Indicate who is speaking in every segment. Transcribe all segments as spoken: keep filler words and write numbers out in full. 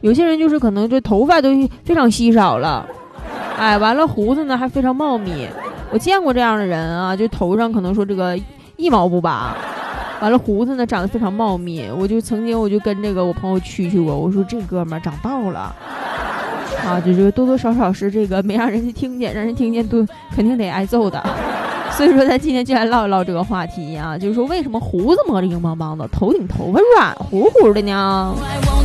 Speaker 1: 有些人就是可能这头发都非常稀少了，哎，完了胡子呢还非常茂密。我见过这样的人啊，就头上可能说这个一毛不拔，完了胡子呢长得非常茂密。我就曾经我就跟这个我朋友蛐蛐过，我说这哥们儿长痘了啊，就是多多少少是这个没让人家听见，让人听见都肯定得挨揍的。所以说咱今天就来唠一唠这个话题啊，就是说为什么胡子磨得硬邦邦的，头顶头发软乎乎的呢？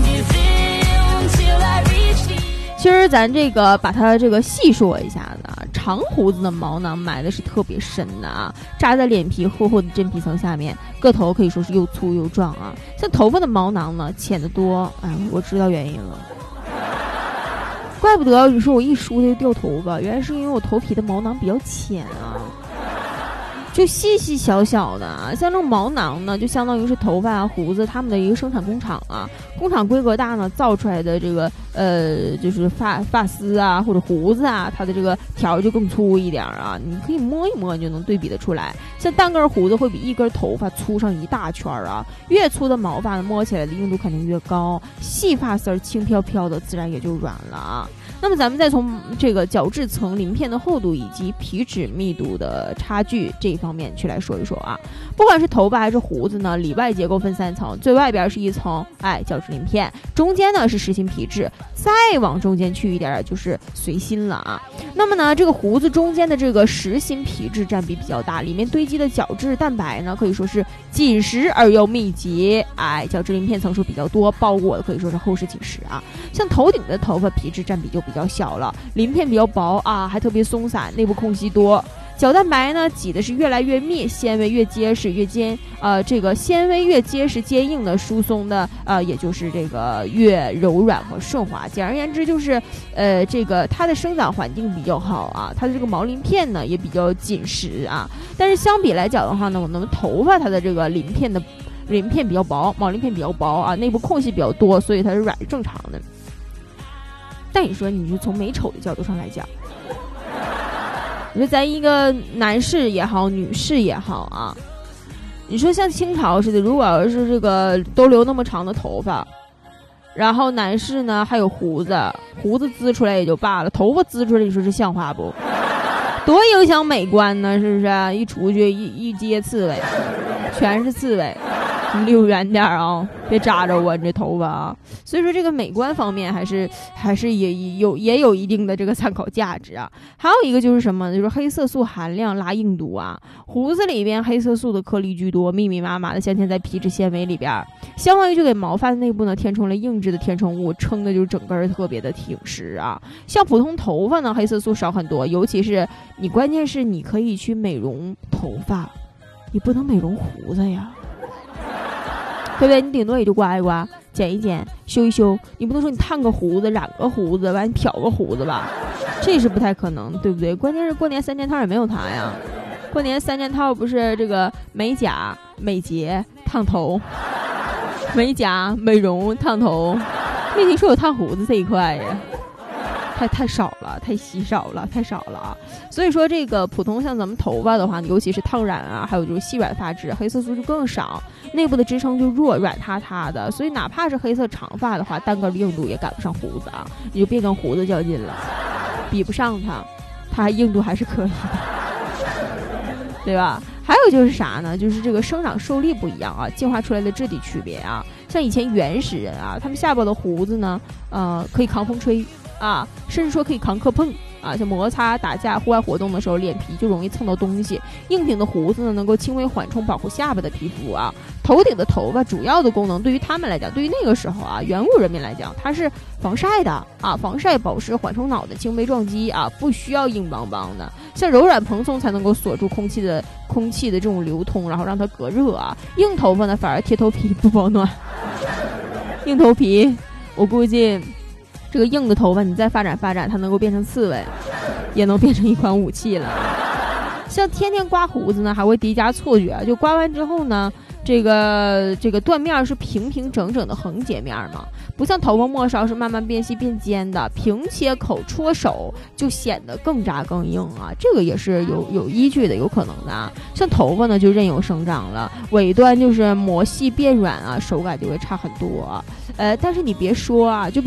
Speaker 1: 其实咱这个把它这个细说一下子啊，长胡子的毛囊埋的是特别深的啊，扎在脸皮厚厚的真皮层下面，个头可以说是又粗又壮啊。像头发的毛囊呢浅得多，哎，我知道原因了。怪不得你说我一梳就掉头发，原来是因为我头皮的毛囊比较浅啊，就细细小小的啊。像这种毛囊呢，就相当于是头发啊、胡子它们的一个生产工厂啊。工厂规格大呢，造出来的这个呃，就是发发丝啊或者胡子啊，它的这个条就更粗一点啊。你可以摸一摸，你就能对比得出来。像单根胡子会比一根头发粗上一大圈啊。越粗的毛发呢，摸起来的硬度肯定越高，细发丝儿轻飘飘的，自然也就软了啊。那么咱们再从这个角质层鳞片的厚度以及皮脂密度的差距这一方面去来说一说啊。不管是头发还是胡子呢，里外结构分三层，最外边是一层哎角质鳞片，中间呢是实心皮质，再往中间去一点就是髓心了啊。那么呢，这个胡子中间的这个实心皮质占比比较大，里面堆积的角质蛋白呢可以说是紧实而又密集，哎，角质鳞片层数比较多，包裹的可以说是厚实紧实啊。像头顶的头发皮质占比就比较小了，鳞片比较薄啊，还特别松散，内部空隙多。角蛋白呢挤的是越来越密，纤维越结实越坚，呃，这个纤维越结实坚硬的疏松的，呃，也就是这个越柔软和顺滑。简而言之就是，呃，这个它的生长环境比较好啊，它的这个毛鳞片呢也比较紧实啊。但是相比来讲的话呢，我们头发它的这个鳞片的鳞片比较薄，毛鳞片比较薄啊，内部空隙比较多，所以它是软是正常的。但你说，你就从美丑的角度上来讲，你说咱一个男士也好，女士也好啊，你说像清朝似的，如果要是这个都留那么长的头发，然后男士呢还有胡子，胡子滋出来也就罢了，头发滋出来，你说是像话不？多影响美观呢，是不是？一出去一一街刺猬，全是刺猬。你离我远点啊，别扎着我你这头发啊！所以说这个美观方面还是还是也有也有一定的这个参考价值啊。还有一个就是什么，就是黑色素含量拉硬度啊。胡子里边黑色素的颗粒居多，密密麻麻的镶嵌在皮脂纤维里边，相当于就给毛发的内部呢填充了硬质的填充物，撑的就是整个特别的挺实啊。像普通头发呢，黑色素少很多，尤其是你关键是你可以去美容头发，你不能美容胡子呀。对不对？你顶多也就刮一刮，剪一剪，修一修，你不能说你烫个胡子，染个胡子，完你漂个胡子吧，这是不太可能，对不对？关键是过年三件套也没有它呀。过年三件套不是这个美甲、美睫、烫头，美甲、美容、烫头，没听说有烫胡子这一块呀。太太少了，太稀少了，太少了啊！所以说这个普通像咱们头发的话，尤其是烫染啊，还有就是细软发质，黑色素就更少，内部的支撑就弱，软塌塌的。所以哪怕是黑色长发的话，单根硬度也赶不上胡子啊！你就别跟胡子较劲了，比不上它，它硬度还是可以的，对吧？还有就是啥呢？就是这个生长受力不一样啊，进化出来的质地区别啊。像以前原始人啊，他们下巴的胡子呢，呃，可以抗风吹。啊，甚至说可以抗磕碰啊，像摩擦、打架、户外活动的时候，脸皮就容易蹭到东西。硬挺的胡子呢，能够轻微缓冲，保护下巴的皮肤啊。头顶的头发主要的功能，对于他们来讲，对于那个时候啊，远古人民来讲，它是防晒的啊，防晒、保湿、缓冲脑的、轻微撞击啊，不需要硬邦邦的，像柔软蓬松才能够锁住空气的空气的这种流通，然后让它隔热啊。硬头发呢，反而贴头皮不保暖。硬头皮，我估计。这个硬的头发你再发展发展，它能够变成刺猬，也能变成一款武器了。像天天刮胡子呢，还会叠加错觉，就刮完之后呢，这个这个断面是平平整整的横截面嘛，不像头发末梢是慢慢变细变尖的，平切口戳手就显得更扎更硬啊，这个也是有有依据的，有可能的啊。像头发呢就任由生长了，尾端就是磨细变软啊，手感就会差很多啊。呃，但是你别说啊，就比